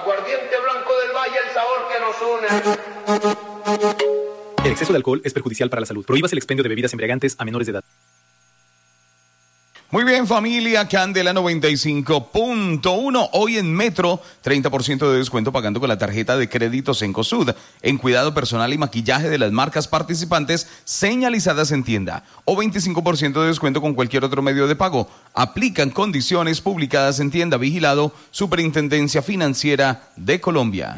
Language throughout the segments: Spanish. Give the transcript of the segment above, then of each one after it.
Aguardiente Blanco del Valle, el sabor que nos une. El exceso de alcohol es perjudicial para la salud. Prohíbas el expendio de bebidas embriagantes a menores de edad. Muy bien, familia, Candela 95.1. Hoy en Metro, 30% de descuento pagando con la tarjeta de crédito Cencosud. En cuidado personal y maquillaje de las marcas participantes señalizadas en tienda. O 25% de descuento con cualquier otro medio de pago. Aplican condiciones publicadas en tienda. Vigilado Superintendencia Financiera de Colombia.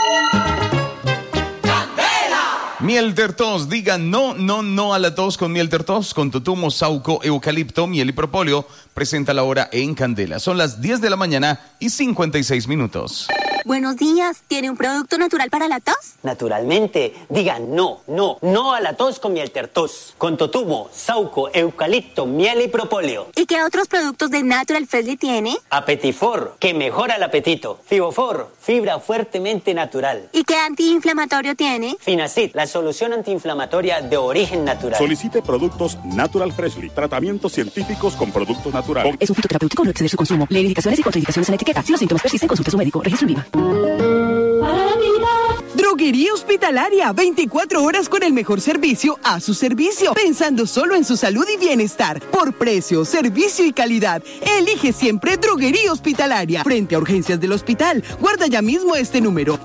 Mielter Tos, diga no a la tos con Mielter Tos, con totumo, sauco, eucalipto, miel y propóleo. Presenta la hora en Candela. Son las 10 de la mañana y 56 minutos. Buenos días, ¿tiene un producto natural para la tos? Naturalmente, diga no a la tos con Mielter Tos, con totumo, sauco, eucalipto, miel y propóleo. ¿Y qué otros productos de Natural Freshly tiene? Apetifor, que mejora el apetito. Fibofor, fibra fuertemente natural. ¿Y qué antiinflamatorio tiene? Finacid, la solución antiinflamatoria de origen natural. Solicite productos Natural Freshly, tratamientos científicos con productos naturales. Es un fitoterapéutico, no exceder su consumo. Lee indicaciones y contraindicaciones en la etiqueta. Si los síntomas persisten, consulte a su médico. Registro en Viva. Droguería Hospitalaria, 24 horas con el mejor servicio a su servicio, pensando solo en su salud y bienestar. Por precio, servicio y calidad, elige siempre Droguería Hospitalaria. Frente a urgencias del hospital, guarda ya mismo este número,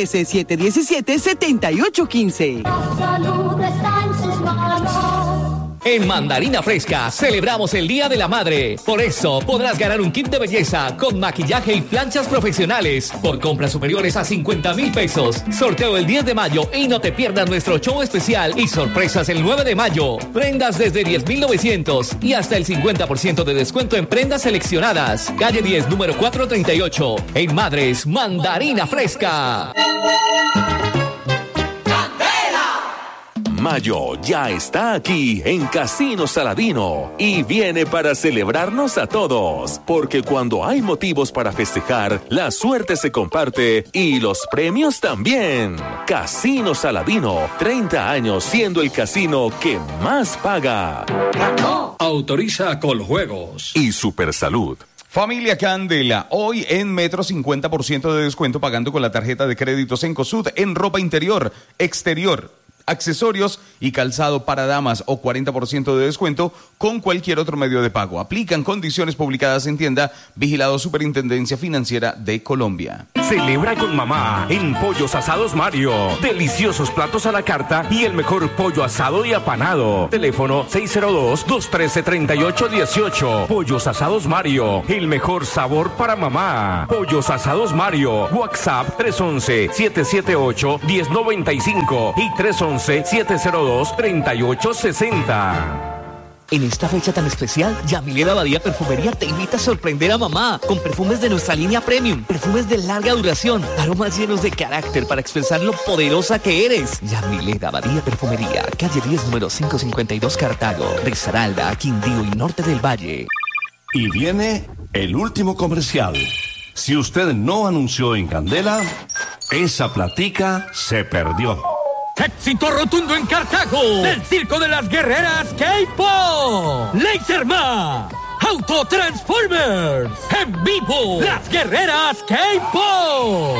313-717-7815. La salud está en sus manos. En Mandarina Fresca celebramos el Día de la Madre. Por eso podrás ganar un kit de belleza con maquillaje y planchas profesionales por compras superiores a 50,000 pesos. Sorteo el 10 de mayo y no te pierdas nuestro show especial y sorpresas el 9 de mayo. Prendas desde 10,900 y hasta el 50% de descuento en prendas seleccionadas. Calle 10, número 438. En Madres, Mandarina Fresca. Mayo ya está aquí en Casino Saladino y viene para celebrarnos a todos, porque cuando hay motivos para festejar, la suerte se comparte y los premios también. Casino Saladino, 30 años siendo el casino que más paga. Autoriza Coljuegos y Supersalud. Familia Candela, hoy en Metro 50% de descuento pagando con la tarjeta de crédito Cencosud en ropa interior, exterior, accesorios y calzado para damas o 40% de descuento con cualquier otro medio de pago. Aplican condiciones publicadas en tienda. Vigilado Superintendencia Financiera de Colombia. Celebra con mamá en Pollos Asados Mario. Deliciosos platos a la carta y el mejor pollo asado y apanado. Teléfono 602-213-3818. Pollos Asados Mario. El mejor sabor para mamá. Pollos Asados Mario. WhatsApp 311-778-1095 y 311-702-3860. En esta fecha tan especial, Yamile Abadía Perfumería te invita a sorprender a mamá con perfumes de nuestra línea premium, perfumes de larga duración, aromas llenos de carácter para expresar lo poderosa que eres. Yamile Abadía Perfumería, calle 10, número 552, Cartago, Risaralda, Quindío y Norte del Valle. Y viene el último comercial. Si usted no anunció en Candela, esa platica se perdió. Éxito rotundo en Cartago del Circo de las Guerreras K-Pop. Laserman, Autotransformers, en vivo, las Guerreras K-Pop.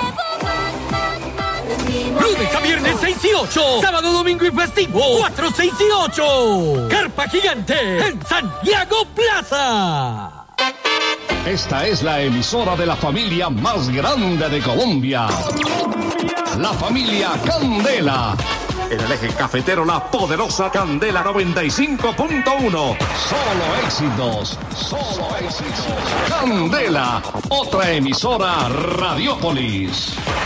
Lunes a viernes 6 y 8, sábado, domingo y festivo 4, 6 y 8. Carpa Gigante en Santiago Plaza. Esta es la emisora de la familia más grande de Colombia. La familia Candela. En el eje cafetero, la poderosa Candela 95.1. Solo éxitos. Solo éxitos. Candela. Otra emisora Radiopolis.